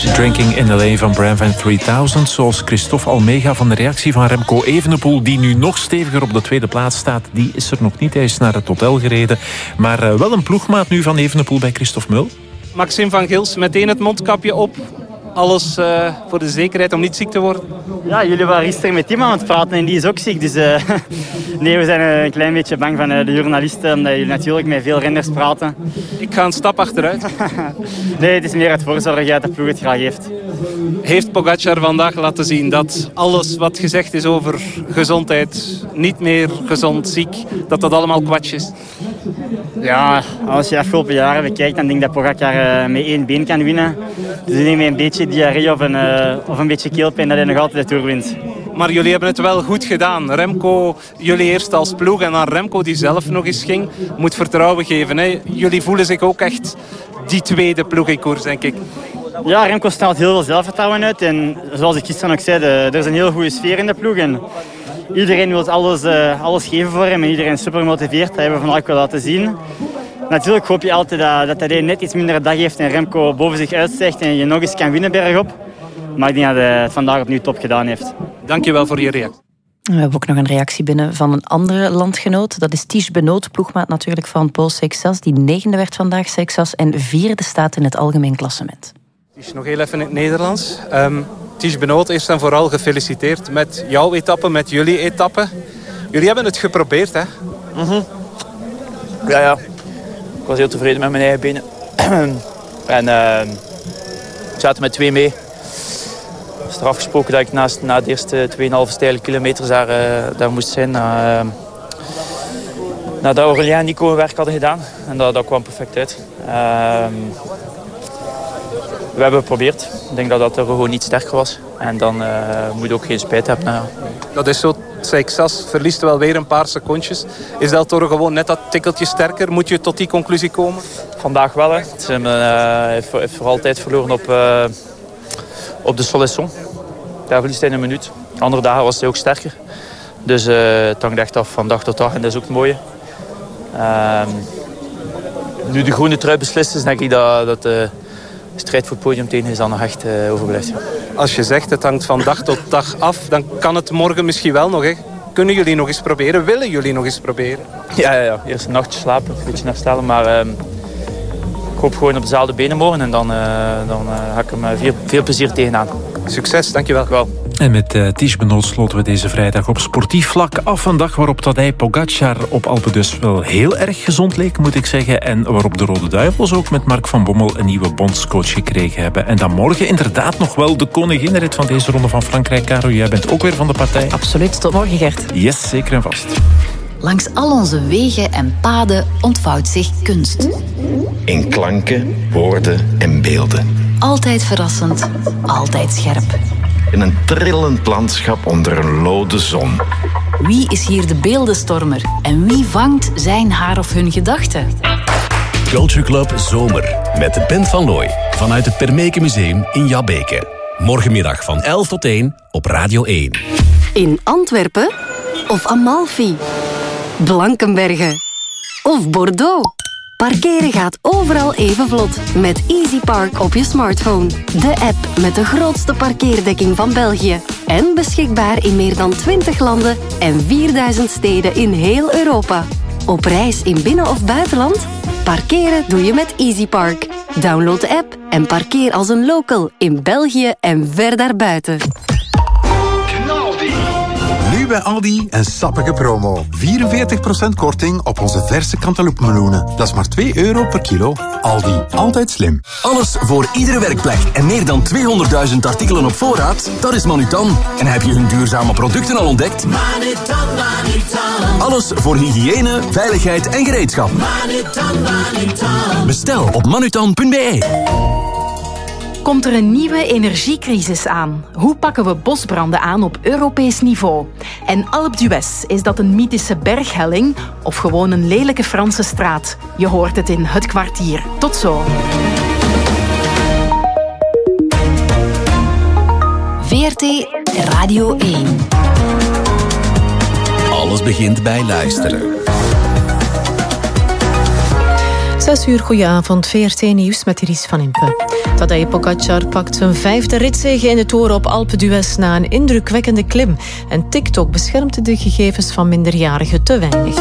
Drinking in LA van Bram Van 3000. Zoals Christophe Almeida van de reactie van Remco Evenepoel, die nu nog steviger op de tweede plaats staat. Die is er nog niet. Hij is naar het hotel gereden. Maar wel een ploegmaat nu van Evenepoel bij Christophe Mul. Maxime van Gils, meteen het mondkapje op. Alles voor de zekerheid om niet ziek te worden. Ja, jullie waren gisteren met Tim aan het praten en die is ook ziek. Dus nee, we zijn een klein beetje bang van de journalisten, omdat jullie natuurlijk met veel renners praten. Ik ga een stap achteruit. Nee, het is meer het voorzorg dat de ploeg het graag heeft. Heeft Pogačar vandaag laten zien dat alles wat gezegd is over gezondheid, niet meer gezond, ziek, dat dat allemaal kwats is? Ja, als je de afgelopen jaren bekijkt, dan denk ik dat Pogačar met één been kan winnen. Dus ik denk met een beetje diarree of een beetje keelpijn dat hij nog altijd de Tour wint. Maar jullie hebben het wel goed gedaan. Remco, jullie eerst als ploeg en dan Remco die zelf nog eens ging, moet vertrouwen geven. Hè? Jullie voelen zich ook echt die tweede ploeg in koers, denk ik. Ja, Remco straalt heel veel zelfvertrouwen uit. En zoals ik gisteren ook zei, er is een heel goede sfeer in de ploeg. En iedereen wil alles geven voor hem en iedereen is super gemotiveerd. Dat hebben we vandaag wel laten zien. Natuurlijk hoop je altijd dat hij net iets minder dag heeft en Remco boven zich uitstijgt en je nog eens kan winnen bergop. Maar ik denk dat hij het vandaag opnieuw top gedaan heeft. Dankjewel voor je reactie. We hebben ook nog een reactie binnen van een andere landgenoot. Dat is Tige Benoot, ploegmaat natuurlijk van Paul Seixas, die 9e werd vandaag Seixas en 4e staat in het algemeen klassement. Tige, nog heel even in het Nederlands. Tige Benoot, eerst en vooral gefeliciteerd met jouw etappe, met jullie etappe. Jullie hebben het geprobeerd, hè? Mm-hmm. Ja. Ik was heel tevreden met mijn eigen benen. En we zaten met 2 mee. Het is er afgesproken dat ik na de eerste 2,5 steile kilometers daar moest zijn. Nadat Aurélien en Nico hun werk hadden gedaan. En dat kwam perfect uit. We hebben het geprobeerd. Ik denk dat er gewoon niet sterker was. En dan moet je ook geen spijt hebben. Nou, ja. Dat is zo. Seixas verliest wel weer een paar secondjes. Is Del Toro gewoon net dat tikkeltje sterker? Moet je tot die conclusie komen? Vandaag wel. Hè. Hij heeft voor altijd verloren op de Soleçon. Daar verliest hij een minuut. Andere dagen was hij ook sterker. Dus het hangt echt af van dag tot dag. En dat is ook het mooie. Nu de groene trui beslist is, denk ik dat de strijd voor het podium tegen is dan nog echt overblijft. Ja. Als je zegt het hangt van dag tot dag af, dan kan het morgen misschien wel nog. Hè? Kunnen jullie nog eens proberen? Willen jullie nog eens proberen? Ja. Eerst een nachtje slapen, een beetje herstellen. Maar ik hoop gewoon op dezelfde benen morgen. En dan ga ik hem veel plezier tegenaan. Succes, dankjewel. Wel. En met Tige Benoot sloten we deze vrijdag op sportief vlak af. Een dag waarop Tadej Pogačar op Alpe d'Huez wel heel erg gezond leek, moet ik zeggen. En waarop de Rode Duivels ook met Mark van Bommel een nieuwe bondscoach gekregen hebben. En dan morgen inderdaad nog wel de koninginrit van deze Ronde van Frankrijk. Caro, jij bent ook weer van de partij. Absoluut, tot morgen Gert. Yes, zeker en vast. Langs al onze wegen en paden ontvouwt zich kunst. In klanken, woorden en beelden. Altijd verrassend, altijd scherp. In een trillend landschap onder een lode zon. Wie is hier de beeldenstormer en wie vangt zijn haar of hun gedachten? Culture Club Zomer met de Bent van Looy vanuit het Permeke Museum in Jabbeke. Morgenmiddag van 11 tot 1 op Radio 1. In Antwerpen of Amalfi, Blankenberge of Bordeaux. Parkeren gaat overal even vlot met EasyPark op je smartphone. De app met de grootste parkeerdekking van België. En beschikbaar in meer dan 20 landen en 4000 steden in heel Europa. Op reis in binnen- of buitenland? Parkeren doe je met EasyPark. Download de app en parkeer als een local in België en ver daarbuiten. Nu bij Aldi een sappige promo. 44% korting op onze verse cantaloupemeloenen. Dat is maar €2 per kilo. Aldi, altijd slim. Alles voor iedere werkplek en meer dan 200.000 artikelen op voorraad? Dat is Manutan. En heb je hun duurzame producten al ontdekt? Manutan. Alles voor hygiëne, veiligheid en gereedschap. Manutan. Bestel op manutan.be. Komt er een nieuwe energiecrisis aan? Hoe pakken we bosbranden aan op Europees niveau? En Alpe d'Huez, is dat een mythische berghelling of gewoon een lelijke Franse straat? Je hoort het in Het Kwartier. Tot zo. VRT Radio 1. Alles begint bij luisteren. 6 uur, goedenavond, VRT Nieuws met Iris van Impe. Tadej Pogačar pakt zijn 5e ritzege in de Tour op Alpe d'Huez na een indrukwekkende klim. En TikTok beschermt de gegevens van minderjarigen te weinig.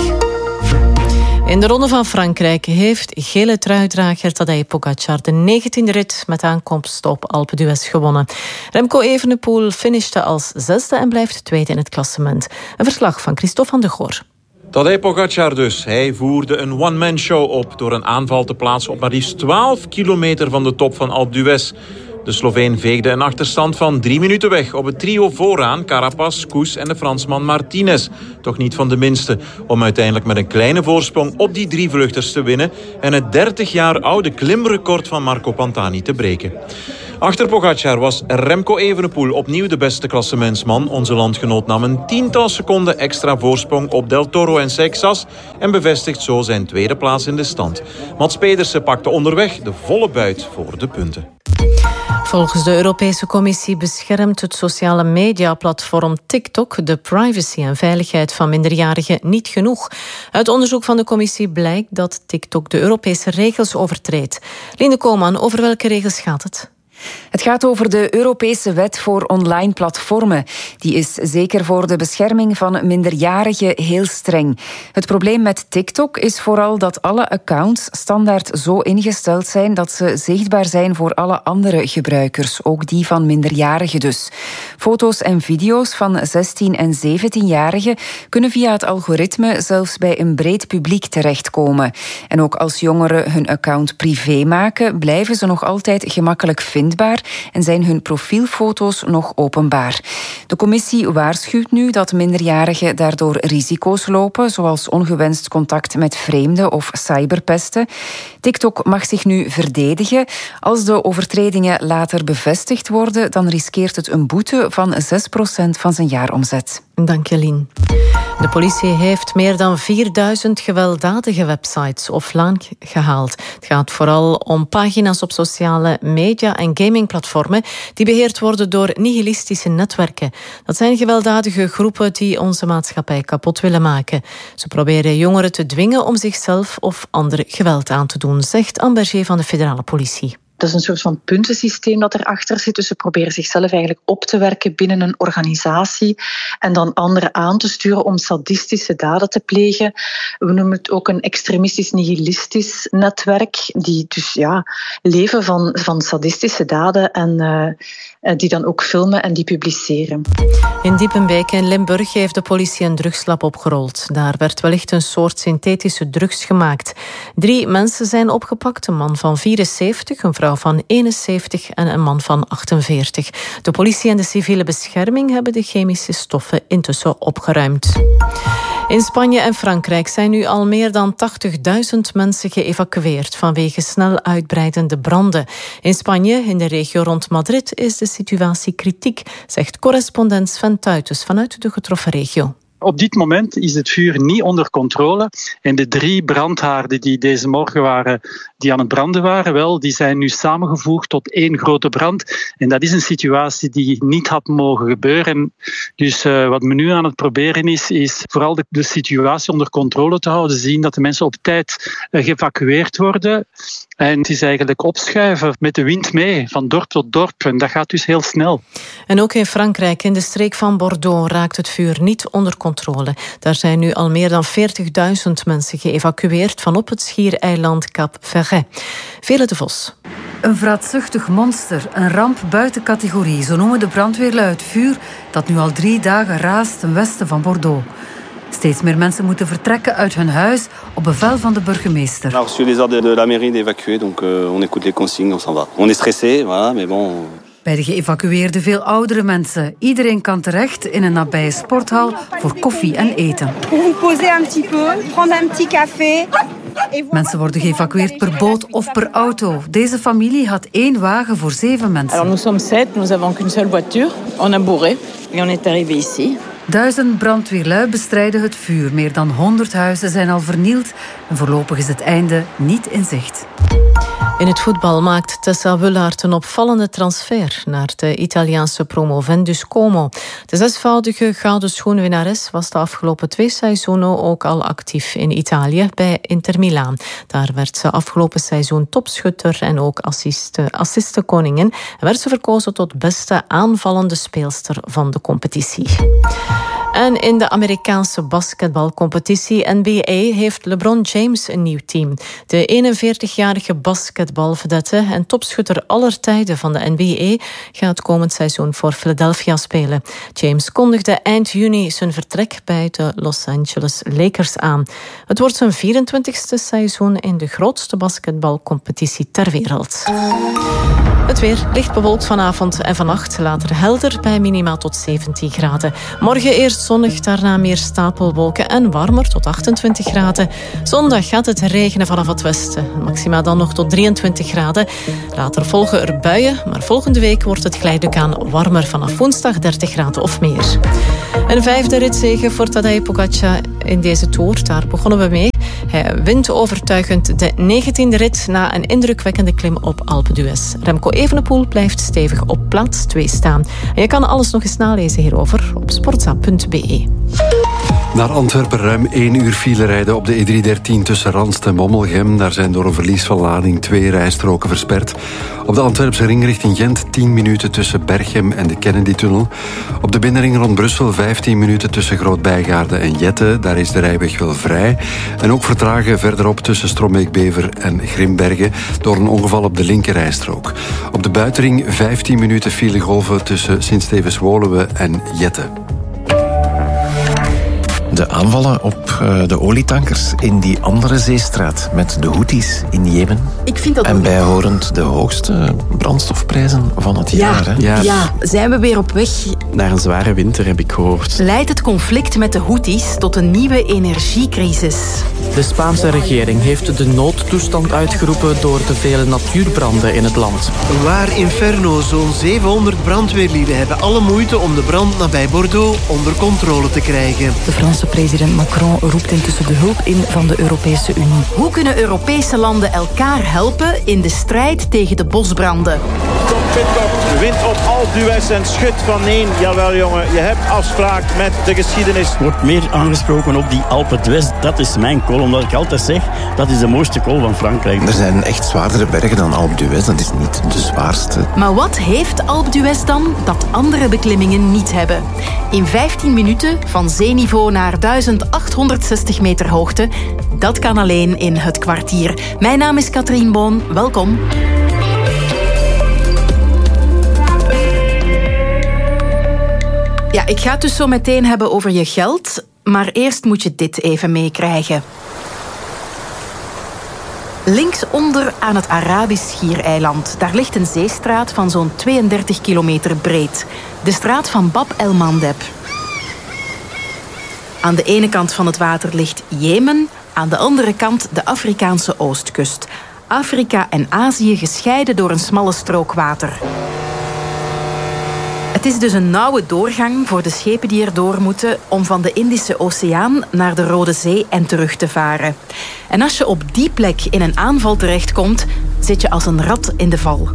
In de Ronde van Frankrijk heeft gele truidrager Tadej Pogačar de 19e rit met aankomst op Alpe d'Huez gewonnen. Remco Evenepoel finishte als 6e en blijft tweede in het klassement. Een verslag van Christophe van de Goor. Tadej Pogačar dus. Hij voerde een one-man-show op door een aanval te plaatsen op maar liefst 12 kilometer van de top van Alpe d'Huez. De Sloveen veegde een achterstand van 3 minuten weg op het trio vooraan, Carapaz, Koes en de Fransman Martinez. Toch niet van de minste, om uiteindelijk met een kleine voorsprong op die 3 vluchters te winnen en het 30 jaar oude klimrecord van Marco Pantani te breken. Achter Pogačar was Remco Evenepoel opnieuw de beste klassementsman. Onze landgenoot nam een 10-tal seconden extra voorsprong op Del Toro en Seixas en bevestigt zo zijn tweede plaats in de stand. Mats Pedersen pakte onderweg de volle buit voor de punten. Volgens de Europese Commissie beschermt het sociale mediaplatform TikTok de privacy en veiligheid van minderjarigen niet genoeg. Uit onderzoek van de Commissie blijkt dat TikTok de Europese regels overtreedt. Linde Koolman, over welke regels gaat het? Het gaat over de Europese wet voor online platformen. Die is zeker voor de bescherming van minderjarigen heel streng. Het probleem met TikTok is vooral dat alle accounts standaard zo ingesteld zijn dat ze zichtbaar zijn voor alle andere gebruikers, ook die van minderjarigen dus. Foto's en video's van 16- en 17-jarigen kunnen via het algoritme zelfs bij een breed publiek terechtkomen. En ook als jongeren hun account privé maken, blijven ze nog altijd gemakkelijk vindbaar en zijn hun profielfoto's nog openbaar. De commissie waarschuwt nu dat minderjarigen daardoor risico's lopen, zoals ongewenst contact met vreemden of cyberpesten. TikTok mag zich nu verdedigen. Als de overtredingen later bevestigd worden, dan riskeert het een boete van 6% van zijn jaaromzet. Dank je, Lien. De politie heeft meer dan 4000 gewelddadige websites offline gehaald. Het gaat vooral om pagina's op sociale media en gamingplatformen die beheerd worden door nihilistische netwerken. Dat zijn gewelddadige groepen die onze maatschappij kapot willen maken. Ze proberen jongeren te dwingen om zichzelf of anderen geweld aan te doen, zegt Anne Berger van de federale politie. Dat is een soort van puntensysteem dat erachter zit. Dus ze proberen zichzelf eigenlijk op te werken binnen een organisatie en dan anderen aan te sturen om sadistische daden te plegen. We noemen het ook een extremistisch nihilistisch netwerk, die dus leven van sadistische daden en die dan ook filmen en die publiceren. In Diepenbeek in Limburg heeft de politie een drugslab opgerold. Daar werd wellicht een soort synthetische drugs gemaakt. 3 mensen zijn opgepakt, een man van 74, een vrouw van 71 en een man van 48. De politie en de civiele bescherming hebben de chemische stoffen intussen opgeruimd. In Spanje en Frankrijk zijn nu al meer dan 80.000 mensen geëvacueerd vanwege snel uitbreidende branden. In Spanje, in de regio rond Madrid, is de situatie kritiek, zegt correspondent Sven Tuitens vanuit de getroffen regio. Op dit moment is het vuur niet onder controle. En de 3 brandhaarden die deze morgen die aan het branden waren, die zijn nu samengevoegd tot 1 grote brand. En dat is een situatie die niet had mogen gebeuren. Dus wat men nu aan het proberen is vooral de situatie onder controle te houden. Zien dat de mensen op tijd geëvacueerd worden. En het is eigenlijk opschuiven met de wind mee, van dorp tot dorp. En dat gaat dus heel snel. En ook in Frankrijk, in de streek van Bordeaux, raakt het vuur niet onder controle. Daar zijn nu al meer dan 40.000 mensen geëvacueerd van op het schiereiland Cap Ferret. Vele de Vos. Een vraatzuchtig monster, een ramp buiten categorie. Zo noemen de brandweerlui het vuur dat nu al 3 dagen raast ten westen van Bordeaux. Steeds meer mensen moeten vertrekken uit hun huis op bevel van de burgemeester. On a reçu les ordres de la mairie d'évacuer, donc on écoute les consignes, on s'en va. On est stressé, voilà, mais bon. Bij de geëvacueerden veel oudere mensen. Iedereen kan terecht in een nabije sporthal voor koffie en eten. Mensen worden geëvacueerd per boot of per auto. Deze familie had 1 wagen voor 7 mensen. Alors nous sommes 7, nous avons qu'une seule voiture. On a bourré et on est arrivé ici. 1000 brandweerlui bestrijden het vuur. Meer dan 100 huizen zijn al vernield. En voorlopig is het einde niet in zicht. In het voetbal maakt Tessa Wullaert een opvallende transfer naar de Italiaanse promovendus Como. De zesvoudige gouden schoenwinnares was de afgelopen 2 seizoenen ook al actief in Italië bij Inter Milaan. Daar werd ze afgelopen seizoen topschutter en ook assistenkoningin en werd ze verkozen tot beste aanvallende speelster van de competitie. En in de Amerikaanse basketbalcompetitie NBA heeft LeBron James een nieuw team. De 41-jarige basketbalvedette en topschutter aller tijden van de NBA gaat komend seizoen voor Philadelphia spelen. James kondigde eind juni zijn vertrek bij de Los Angeles Lakers aan. Het wordt zijn 24e seizoen in de grootste basketbalcompetitie ter wereld. Het weer licht bewolkt vanavond en vannacht, later helder bij minima tot 17 graden. Morgen eerst zonnig, daarna meer stapelwolken en warmer tot 28 graden. Zondag gaat het regenen vanaf het westen. Maxima dan nog tot 23 graden. Later volgen er buien, maar volgende week wordt het geleidelijk aan warmer vanaf woensdag 30 graden of meer. Een 5e ritzege voor Tadej Pogačar in deze Tour, daar begonnen we mee. Hij wint overtuigend de 19e rit na een indrukwekkende klim op Alpe d'Huez. Remco Evenepoel blijft stevig op plaats 2 staan. En je kan alles nog eens nalezen hierover op sportza.be. Naar Antwerpen ruim 1 uur file rijden op de E313 tussen Randst en Bommelgem. Daar zijn door een verlies van lading 2 rijstroken versperd. Op de Antwerpse ring richting Gent 10 minuten tussen Berchem en de Kennedy-tunnel. Op de binnenring rond Brussel 15 minuten tussen Groot-Bijgaarde en Jette. Daar is de rijweg wel vrij. En ook vertragen verderop tussen Strombeek-Bever en Grimbergen door een ongeval op de linkerrijstrook. Op de buitenring 15 minuten filegolven tussen Sint-Stevens-Woluwe en Jette. De aanvallen op de olietankers in die andere zeestraat met de Houthis in Jemen. Ik vind dat en bijhorend de hoogste brandstofprijzen van het jaar. Hè? Ja, zijn we weer op weg naar een zware winter, heb ik gehoord. Leidt het conflict met de Houthis tot een nieuwe energiecrisis? De Spaanse regering heeft de noodtoestand uitgeroepen door de vele natuurbranden in het land. Waar Inferno zo'n 700 brandweerlieden hebben alle moeite om de brand nabij Bordeaux onder controle te krijgen. De Franse president Macron roept intussen de hulp in van de Europese Unie. Hoe kunnen Europese landen elkaar helpen in de strijd tegen de bosbranden? Tom Pidcock wint op Alpe d'Huez en schudt van 1. Jawel jongen, je hebt afspraak met de geschiedenis. Wordt meer aangesproken op die Alpe d'Huez. Dat is mijn col, omdat ik altijd zeg, dat is de mooiste col van Frankrijk. Er zijn echt zwaardere bergen dan Alpe d'Huez. Dat is niet de zwaarste. Maar wat heeft Alpe d'Huez dan dat andere beklimmingen niet hebben? In 15 minuten van zeeniveau naar 1860 meter hoogte. Dat kan alleen in het kwartier. Mijn naam is Katrien Boon. Welkom. Ja, ik ga het dus zo meteen hebben over je geld. Maar eerst moet je dit even meekrijgen. Linksonder aan het Arabisch Schiereiland. Daar ligt een zeestraat van zo'n 32 kilometer breed. De straat van Bab el-Mandeb. Aan de ene kant van het water ligt Jemen, aan de andere kant de Afrikaanse oostkust. Afrika en Azië gescheiden door een smalle strook water. Het is dus een nauwe doorgang voor de schepen die erdoor moeten om van de Indische Oceaan naar de Rode Zee en terug te varen. En als je op die plek in een aanval terechtkomt, zit je als een rat in de val.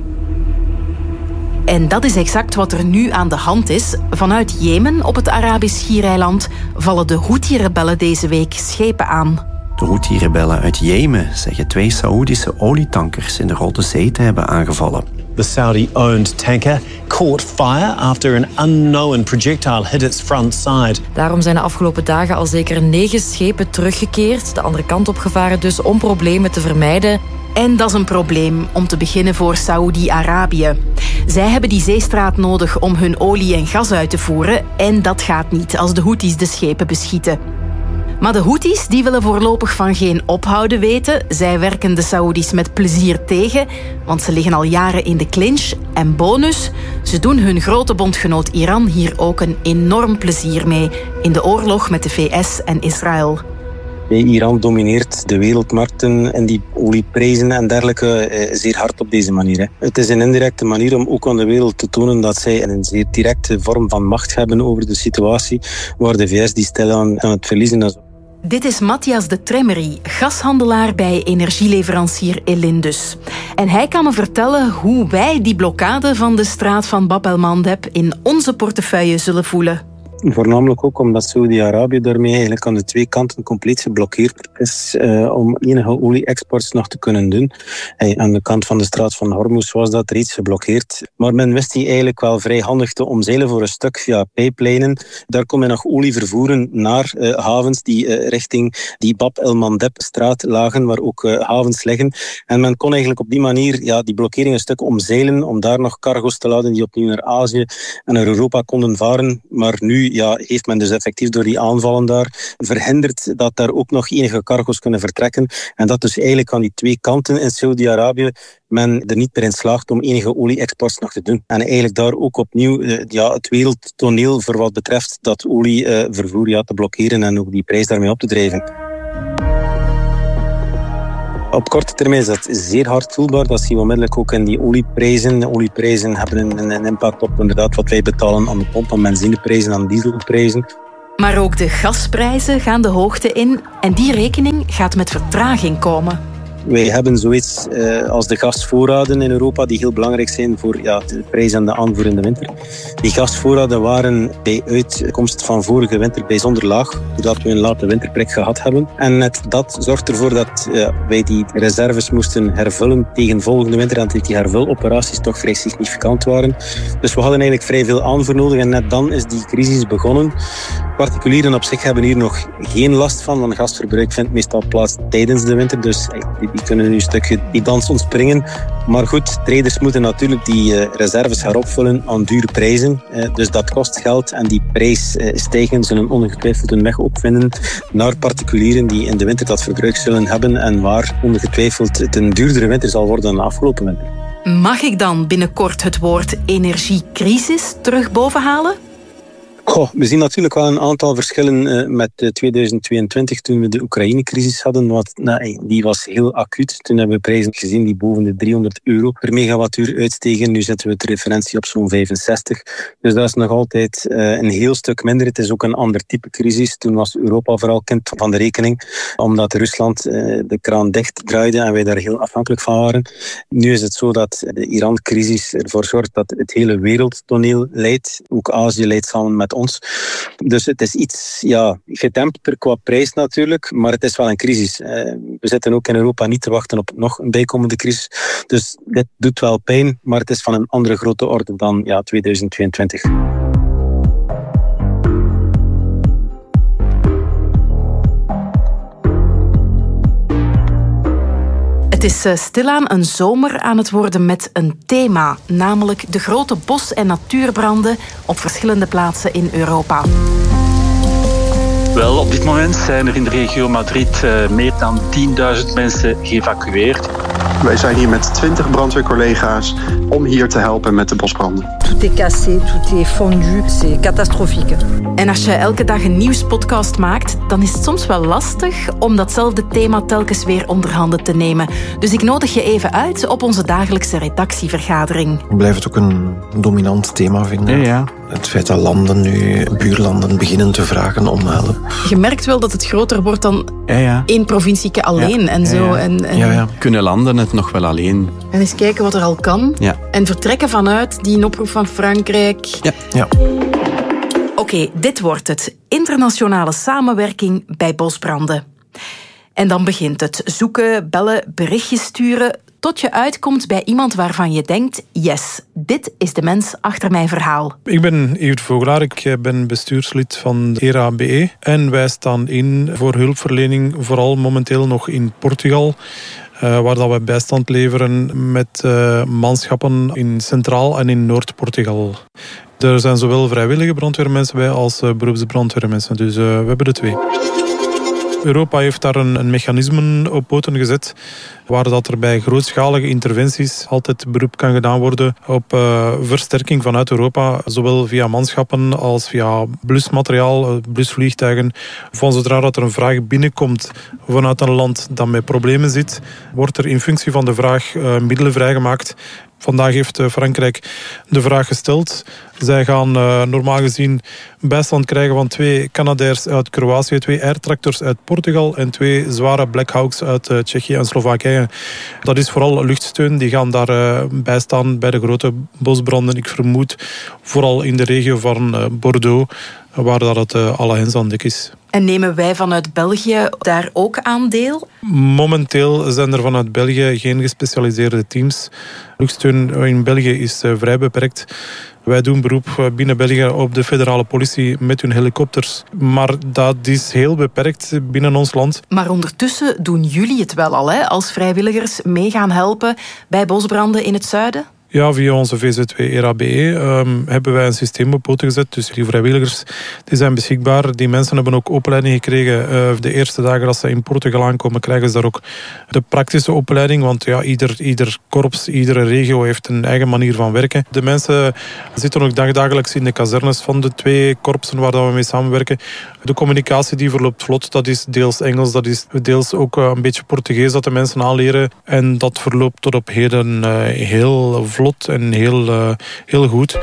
En dat is exact wat er nu aan de hand is. Vanuit Jemen op het Arabisch Schiereiland vallen de Houthi-rebellen deze week schepen aan. De Houthi-rebellen uit Jemen zeggen 2 Saoedische olietankers in de Rode Zee te hebben aangevallen. The Saudi-owned tanker caught fire after an unknown projectile hit its front side. Daarom zijn de afgelopen dagen al zeker 9 schepen teruggekeerd, de andere kant opgevaren dus om problemen te vermijden. En dat is een probleem om te beginnen voor Saoedi-Arabië. Zij hebben die zeestraat nodig om hun olie en gas uit te voeren en dat gaat niet als de Houthis de schepen beschieten. Maar de Houthis die willen voorlopig van geen ophouden weten. Zij werken de Saoedi's met plezier tegen, want ze liggen al jaren in de clinch. En bonus, ze doen hun grote bondgenoot Iran hier ook een enorm plezier mee in de oorlog met de VS en Israël. Iran domineert de wereldmarkten en die olieprijzen en dergelijke zeer hard op deze manier. Hè. Het is een indirecte manier om ook aan de wereld te tonen dat zij een zeer directe vorm van macht hebben over de situatie, waar de VS die stilaan aan het verliezen is. Dit is Matthias de Tremmery, gashandelaar bij energieleverancier Elindus. En hij kan me vertellen hoe wij die blokkade van de straat van Bab el-Mandeb in onze portefeuille zullen voelen. Voornamelijk ook omdat Saudi-Arabië daarmee eigenlijk aan de twee kanten compleet geblokkeerd is om enige olie-exports nog te kunnen doen. Aan de kant van de straat van Hormuz was dat reeds geblokkeerd. Maar men wist die eigenlijk wel vrij handig te omzeilen voor een stuk via pijplijnen. Daar kon men nog olie vervoeren naar havens die richting die Bab el-Mandeb-straat lagen, waar ook havens liggen. En men kon eigenlijk op die manier die blokkering een stuk omzeilen om daar nog cargo's te laden die opnieuw naar Azië en naar Europa konden varen. Maar nu heeft men dus effectief door die aanvallen daar verhinderd dat daar ook nog enige cargo's kunnen vertrekken. En dat dus eigenlijk aan die twee kanten in Saudi-Arabië men er niet meer in slaagt om enige olie-exports nog te doen. En eigenlijk daar ook opnieuw het wereldtoneel voor wat betreft dat olievervoer te blokkeren en ook die prijs daarmee op te drijven. Op korte termijn is dat zeer hard voelbaar. Dat zien we onmiddellijk ook in die olieprijzen. De olieprijzen hebben een impact op inderdaad wat wij betalen aan de pomp, aan benzineprijzen, aan dieselprijzen. Maar ook de gasprijzen gaan de hoogte in en die rekening gaat met vertraging komen. Wij hebben zoiets als de gasvoorraden in Europa die heel belangrijk zijn voor de prijs en de aanvoer in de winter. Die gasvoorraden waren bij uitkomst van vorige winter bijzonder laag, doordat we een late winterprik gehad hebben. En net dat zorgt ervoor dat wij die reserves moesten hervullen tegen volgende winter en dat die hervuloperaties toch vrij significant waren. Dus we hadden eigenlijk vrij veel aanvoer nodig en net dan is die crisis begonnen. Particulieren op zich hebben hier nog geen last van, want gasverbruik vindt meestal plaats tijdens de winter, dus die kunnen nu een stukje die dans ontspringen. Maar goed, traders moeten natuurlijk die reserves heropvullen aan dure prijzen. Dus dat kost geld en die prijsstijgingen zullen ongetwijfeld een weg opvinden naar particulieren die in de winter dat verbruik zullen hebben en waar ongetwijfeld het een duurdere winter zal worden dan de afgelopen winter. Mag ik dan binnenkort het woord energiecrisis terug bovenhalen? We zien natuurlijk wel een aantal verschillen met 2022 toen we de Oekraïne-crisis hadden. Die was heel acuut. Toen hebben we prijzen gezien die boven de €300 per megawattuur uitstegen. Nu zetten we de referentie op zo'n 65. Dus dat is nog altijd een heel stuk minder. Het is ook een ander type crisis. Toen was Europa vooral kind van de rekening, omdat Rusland de kraan dicht draaide en wij daar heel afhankelijk van waren. Nu is het zo dat de Iran-crisis ervoor zorgt dat het hele wereldtoneel leidt. Ook Azië leidt samen met ons. Dus het is iets gedempter qua prijs natuurlijk, maar het is wel een crisis. We zitten ook in Europa niet te wachten op nog een bijkomende crisis. Dus dit doet wel pijn, maar het is van een andere grote orde dan 2022. Het is stilaan een zomer aan het worden met een thema, namelijk de grote bos- en natuurbranden op verschillende plaatsen in Europa. Wel, op dit moment zijn er in de regio Madrid meer dan 10.000 mensen geëvacueerd. Wij zijn hier met 20 brandweercollega's om hier te helpen met de bosbranden. Tout est cassé, tout est fondu, c'est catastrophique. En als je elke dag een nieuwspodcast maakt, dan is het soms wel lastig om datzelfde thema telkens weer onder handen te nemen. Dus ik nodig je even uit op onze dagelijkse redactievergadering. Ik blijf het ook een dominant thema vinden. Ja. Het feit dat landen nu, buurlanden, beginnen te vragen om hulp. Je merkt wel dat het groter wordt dan één provincieke alleen en zo. En Kunnen landen het nog wel alleen? En eens kijken wat er al kan. Ja. En vertrekken vanuit die oproep van Frankrijk. Ja. Oké, dit wordt het. Internationale samenwerking bij bosbranden. En dan begint het. Zoeken, bellen, berichtjes sturen, tot je uitkomt bij iemand waarvan je denkt, yes, dit is de mens achter mijn verhaal. Ik ben Evert Vogelaar, ik ben bestuurslid van ERA BE. En wij staan in voor hulpverlening, vooral momenteel nog in Portugal, waar dat wij bijstand leveren met manschappen in Centraal- en in Noord-Portugal. Er zijn zowel vrijwillige brandweermensen bij als beroepsbrandweermensen, dus we hebben de twee. Europa heeft daar een mechanisme op poten gezet waar dat er bij grootschalige interventies altijd beroep kan gedaan worden op versterking vanuit Europa, zowel via manschappen als via blusmateriaal, blusvliegtuigen. Van zodra dat er een vraag binnenkomt vanuit een land dat met problemen zit, wordt er in functie van de vraag middelen vrijgemaakt Vandaag heeft Frankrijk de vraag gesteld. Zij gaan normaal gezien bijstand krijgen van 2 Canadairs uit Kroatië, 2 airtractors uit Portugal en 2 zware Black Hawks uit Tsjechië en Slowakije. Dat is vooral luchtsteun. Die gaan daar bijstaan bij de grote bosbranden. Ik vermoed vooral in de regio van Bordeaux, waar dat het alle hens aan dek is. En nemen wij vanuit België daar ook aan deel? Momenteel zijn er vanuit België geen gespecialiseerde teams. Luchtsteun in België is vrij beperkt. Wij doen beroep binnen België op de federale politie met hun helikopters. Maar dat is heel beperkt binnen ons land. Maar ondertussen doen jullie het wel al, hè? Als vrijwilligers mee gaan helpen bij bosbranden in het zuiden? Ja, via onze VZW ERA-BE hebben wij een systeem op poten gezet. Dus die vrijwilligers die zijn beschikbaar. Die mensen hebben ook opleiding gekregen. De eerste dagen dat ze in Portugal aankomen, krijgen ze daar ook de praktische opleiding. Want ja, ieder korps, iedere regio heeft een eigen manier van werken. De mensen zitten ook dagelijks in de kazernes van de 2 korpsen waar we mee samenwerken. De communicatie die verloopt vlot. Dat is deels Engels, dat is deels ook een beetje Portugees dat de mensen aanleren. En dat verloopt tot op heden heel vlot en heel goed.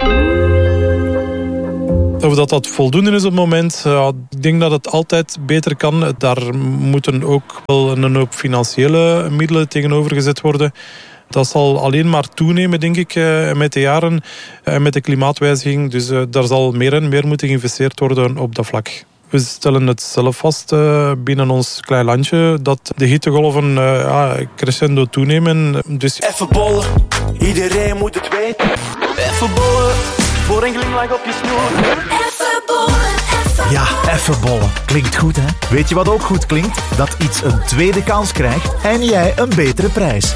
Of dat voldoende is op het moment, ik denk dat het altijd beter kan. Daar moeten ook wel een hoop financiële middelen tegenover gezet worden. Dat zal alleen maar toenemen, denk ik, met de jaren en met de klimaatwijziging. Dus daar zal meer en meer moeten geïnvesteerd worden op dat vlak. We stellen het zelf vast binnen ons klein landje dat de hittegolven crescendo toenemen. Dus even bollen, iedereen moet het weten. Even bollen, voor een glimlach op je snoer. Even bollen, Ja, even bollen. Klinkt goed, hè? Weet je wat ook goed klinkt? Dat iets een tweede kans krijgt en jij een betere prijs.